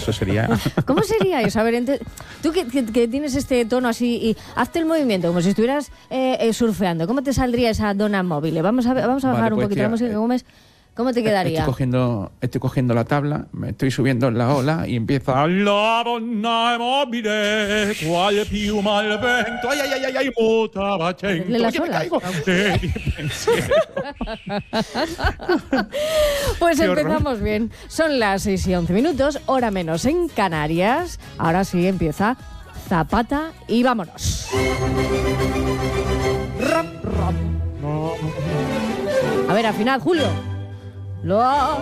Eso sería... ¿Cómo sería eso? A ver, tú que tienes este tono así y hazte el movimiento como si estuvieras surfeando. ¿Cómo te saldría esa dona móvil? Vamos a bajar un poquito la música. ¿Cómo te quedaría? Estoy cogiendo la tabla, me estoy subiendo en la ola y empiezo a... La donna mobile, quale piuma al vento, ay, mutava cento. ¿Le las Oye, me olas? caigo. Pues Qué empezamos horror. bien. Son las 6:11, hora menos en Canarias. Ahora sí empieza Zapata y vámonos. Rap, rap. A ver, afinad, Julio. De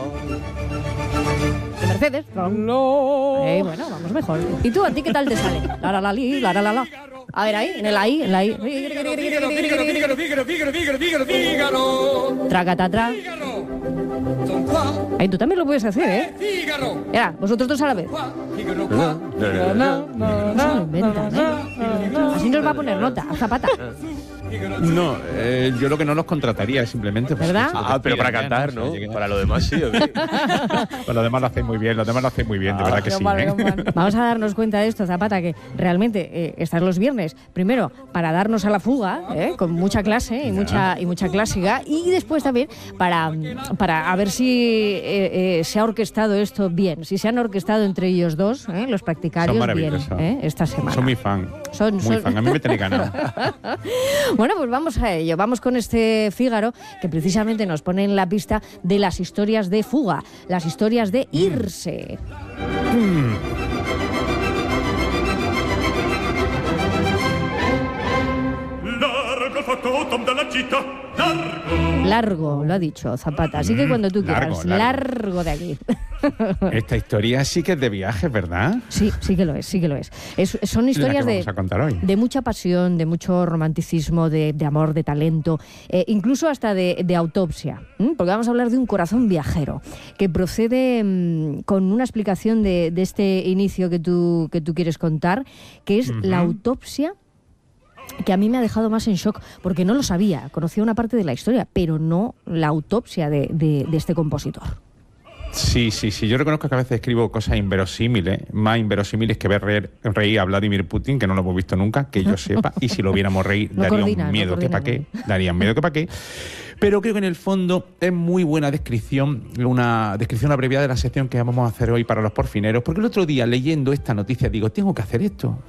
Mercedes. Bueno, vamos mejor. ¿Y tú, a ti qué tal te sale? La. A ver, ahí, en el ahí. Tracatatra. Ahí tú también lo puedes hacer, ¿eh? Mira, vosotros dos a la vez. No lo inventan, ¿eh? Así nos va a poner nota, a Zapata. No, yo lo que no los contrataría es simplemente... Pues, ¿verdad? Pero para cantar, ¿no? Para lo demás sí, ¿o qué? Pues lo demás lo hacéis muy bien, de verdad que sí. Vamos a darnos cuenta de esto, Zapata, que realmente estás los viernes, primero, para darnos a la fuga, con mucha clase y mucha clásica, y después también para a ver si se ha orquestado esto bien, si se han orquestado entre ellos dos, los practicarios bien, esta semana. Son mi fan, muy fan, a mí me tenéis ganado. Bueno, pues vamos a ello. Vamos con este Fígaro que precisamente nos pone en la pista de las historias de fuga, las historias de irse. Largo, lo ha dicho Zapata. Así que cuando tú quieras, largo de aquí. Esta historia sí que es de viaje, ¿verdad? Sí que lo es. Son historias de mucha pasión, de mucho romanticismo, de amor, de talento, incluso hasta de autopsia. Porque vamos a hablar de un corazón viajero, que procede con una explicación de este inicio que tú quieres contar, que es la autopsia, que a mí me ha dejado más en shock, porque no lo sabía, conocía una parte de la historia, pero no la autopsia de este compositor. Sí, yo reconozco que a veces escribo cosas inverosímiles, más inverosímiles que ver reír a Vladimir Putin, que no lo hemos visto nunca, que yo sepa, y si lo viéramos reír darían miedo que pa' qué. Pero creo que en el fondo es muy buena descripción, una descripción abreviada de la sección que vamos a hacer hoy para los porfineros, porque el otro día leyendo esta noticia digo, tengo que hacer esto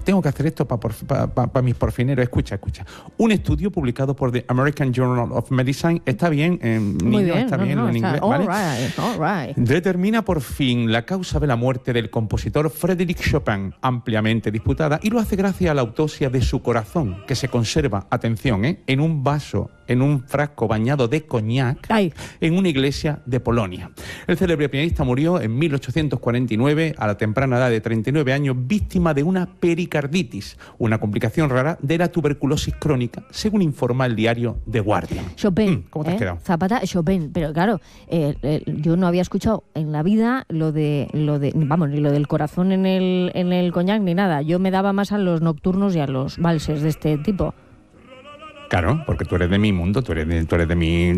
para mis porfineros. Escucha. Un estudio publicado por The American Journal of Medicine, está bien en niño, está bien en inglés, ¿vale? All right. Determina por fin la causa de la muerte del compositor Frédéric Chopin, ampliamente disputada, y lo hace gracias a la autopsia de su corazón, que se conserva, atención, en un vaso, en un frasco bañado de coñac, en una iglesia de Polonia. El célebre pianista murió en 1849 a la temprana edad de 39 años, víctima de una pericarditis, una complicación rara de la tuberculosis crónica, según informa el diario The Guardian. Chopin, ¿cómo te has quedado? Zapata, Chopin, pero claro, yo no había escuchado en la vida ni lo del corazón en el coñac ni nada. Yo me daba más a los nocturnos y a los valses de este tipo. Claro, porque tú eres de mi mundo, eres de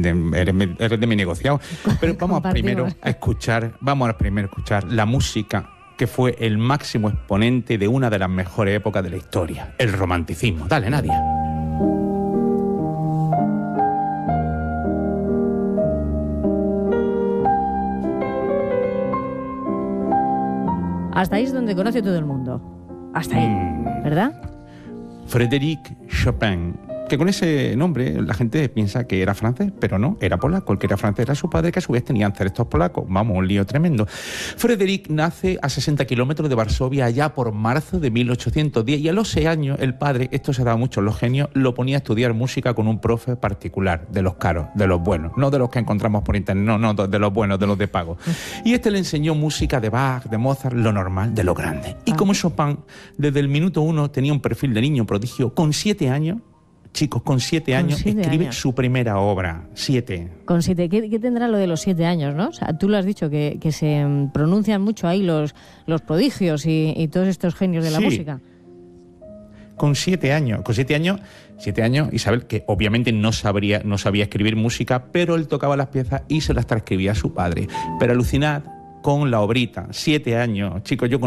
mi negociado. Pero vamos primero a escuchar la música que fue el máximo exponente de una de las mejores épocas de la historia, el romanticismo. Dale, Nadia. Hasta ahí es donde conoce todo el mundo. Hasta ahí, ¿verdad? Frédéric Chopin, que con ese nombre la gente piensa que era francés, pero no, era polaco. El que era francés era su padre, que a su vez tenía ancestros polacos. Vamos, un lío tremendo. Frédéric nace a 60 kilómetros de Varsovia allá por marzo de 1810, y a los 6 años el padre, esto se daba mucho en los genios, lo ponía a estudiar música con un profe particular, de los caros, de los buenos, no de los que encontramos por internet, no, de los buenos, de los de pago. Y le enseñó música de Bach, de Mozart, lo normal, de lo grande. Y como Chopin, desde el minuto 1 tenía un perfil de niño prodigio, con 7 años, chicos, con 7 años escribe su primera obra. 7. Con 7. ¿Qué tendrá lo de los 7 años, no? O sea, tú lo has dicho, que se pronuncian mucho ahí los prodigios y todos estos genios de la música. Con 7 años, Isabel, que obviamente no sabía escribir música, pero él tocaba las piezas y se las transcribía a su padre. Pero alucinad con la obrita, 7 años, chicos, yo con